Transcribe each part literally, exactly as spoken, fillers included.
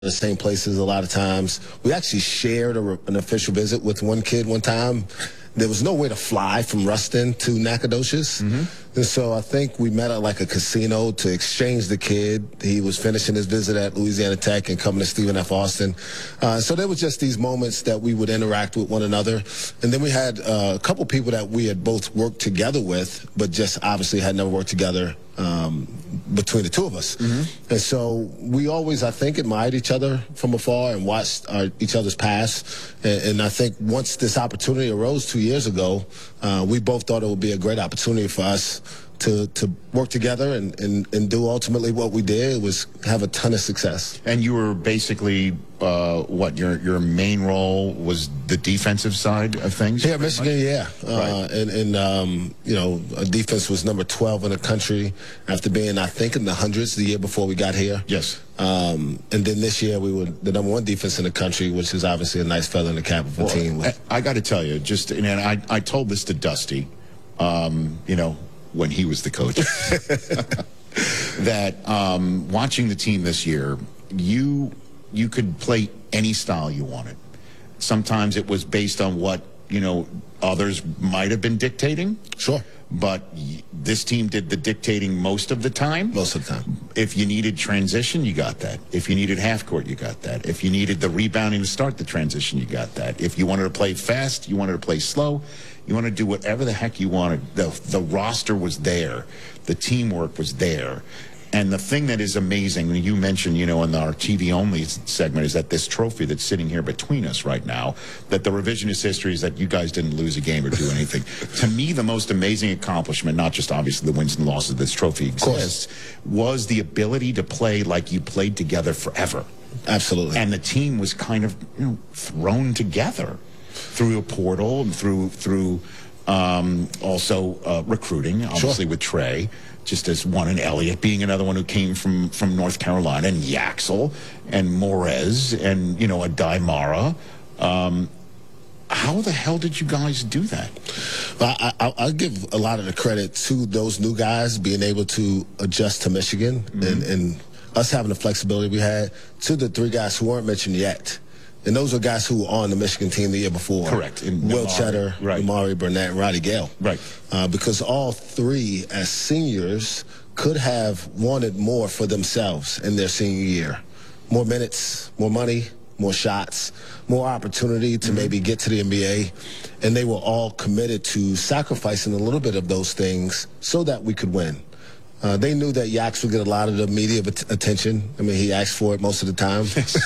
the same places a lot of times. We actually shared a, an official visit with one kid one time. There was no way to fly from Ruston to Nacogdoches. Mm-hmm. And so I think we met at like a casino to exchange the kid. He was finishing his visit at Louisiana Tech and coming to Stephen F. Austin. Uh, so there was just these moments that we would interact with one another. And then we had uh, a couple people that we had both worked together with, but just obviously had never worked together um, between the two of us. Mm-hmm. And so we always, I think, admired each other from afar and watched our, each other's past. And, and I think once this opportunity arose two years ago, uh, we both thought it would be a great opportunity for us to, to work together and, and, and do ultimately what we did was have a ton of success. And you were basically, uh, what, your your main role was the defensive side of things? Yeah, Michigan, much? yeah. Right. Uh, and, and um, you know, our defense was number twelve in the country after being, I think, in the hundreds the year before we got here. Yes. Um, and then this year we were the number one defense in the country, which is obviously a nice feather in the cap of a well, team. With. I, I got to tell you, just, and I, I told this to Dusty, um, you know, when he was the coach, that um, watching the team this year, you you could play any style you wanted. Sometimes it was based on what, you know, others might have been dictating. Sure. But y this team did the dictating most of the time. Most of the time. If you needed transition, you got that. If you needed half court, you got that. If you needed the rebounding to start the transition, you got that. If you wanted to play fast, you wanted to play slow, you wanted to do whatever the heck you wanted. The, the roster was there. The teamwork was there. And the thing that is amazing, when you mentioned, you know, in our T V-only segment, is that this trophy that's sitting here between us right now, that the revisionist history is that you guys didn't lose a game or do anything. To me, the most amazing accomplishment, not just obviously the wins and losses, this trophy exists, was the ability to play like you played together forever. Absolutely. And the team was kind of, you know, thrown together through a portal and through, through um, also uh, recruiting, obviously, sure, with Trey. Just as one, and Elliott being another one who came from, from North Carolina, and Yaxel, and Morez, and, you know, a Daimara. Um, how the hell did you guys do that? Well, I, I, I'll give a lot of the credit to those new guys being able to adjust to Michigan, mm-hmm, and, and us having the flexibility we had, to the three guys who weren't mentioned yet. And those are guys who were on the Michigan team the year before. Correct. In Will Amari, Cheddar, right, Amari Burnett, and Roddy Gale. Right. Uh, because all three, as seniors, could have wanted more for themselves in their senior year. More minutes, more money, more shots, more opportunity to mm-hmm. maybe get to the N B A. And they were all committed to sacrificing a little bit of those things so that we could win. Uh, they knew that Yax would get a lot of the media attention. I mean, he asked for it most of the time.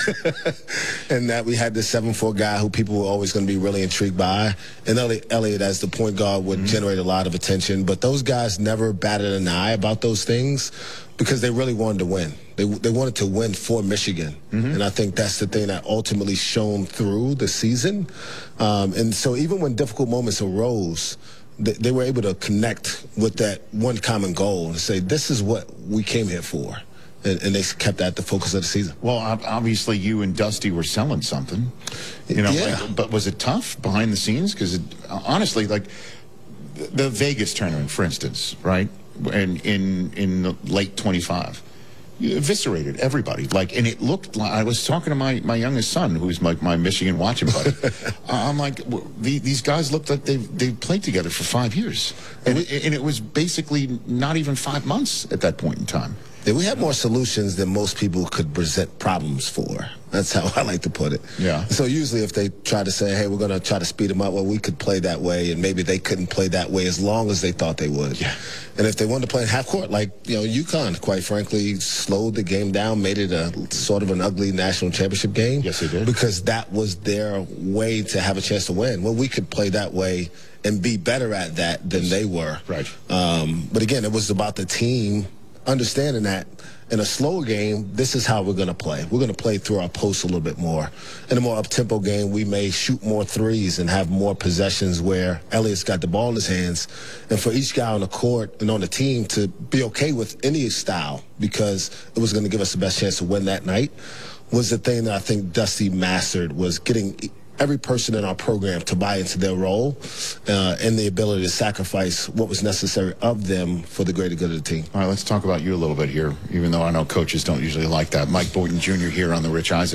And that we had this seven foot guy who people were always going to be really intrigued by. And Elliott, Elliott as the point guard, would mm-hmm. generate a lot of attention. But those guys never batted an eye about those things because they really wanted to win. They, they wanted to win for Michigan. Mm-hmm. And I think that's the thing that ultimately shone through the season. Um, and so even when difficult moments arose, they were able to connect with that one common goal and say, this is what we came here for. And, and they kept that the focus of the season. Well, obviously you and Dusty were selling something, you know, yeah. like, but was it tough behind the scenes? Because honestly, like the Vegas tournament, for instance, right? And in, in the late twenty-five, you eviscerated everybody. Like, and it looked like, I was talking to my, my youngest son, who's my, my Michigan watching buddy. uh, I'm like, the, these guys looked like they've, they've played together for five years. And, and, it, and it was basically not even five months at that point in time. Yeah, we had more solutions than most people could present problems for. That's how I like to put it. Yeah. So usually if they try to say, hey, we're going to try to speed them up, well, we could play that way, and maybe they couldn't play that way as long as they thought they would. Yeah. And if they wanted to play in half court, like, you know, UConn, quite frankly, slowed the game down, made it a sort of an ugly national championship game. Yes, they did. Because that was their way to have a chance to win. Well, we could play that way and be better at that than they were. Right. Um, but again, it was about the team understanding that in a slower game, this is how we're going to play. We're going to play through our posts a little bit more. In a more up-tempo game, we may shoot more threes and have more possessions where Elliott's got the ball in his hands. And for each guy on the court and on the team to be okay with any style because it was going to give us the best chance to win that night was the thing that I think Dusty mastered, was getting every person in our program to buy into their role uh, and the ability to sacrifice what was necessary of them for the greater good of the team. All right, let's talk about you a little bit here, even though I know coaches don't usually like that. Mike Boynton Junior here on the Rich Eisen